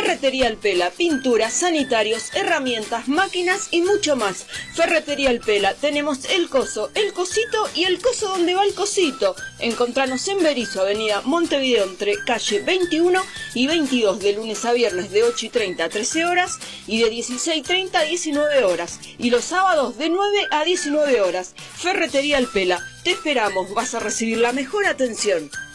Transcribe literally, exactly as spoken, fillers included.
Ferretería El Pela, pinturas, sanitarios, herramientas, máquinas y mucho más. Ferretería El Pela, tenemos el coso, el cosito y el coso donde va el cosito. Encontranos en Berisso, avenida Montevideo, entre calle veintiuno y veintidós, de lunes a viernes de ocho y treinta a trece horas y de dieciséis y treinta a diecinueve horas. Y los sábados de nueve a diecinueve horas. Ferretería El Pela, te esperamos, vas a recibir la mejor atención.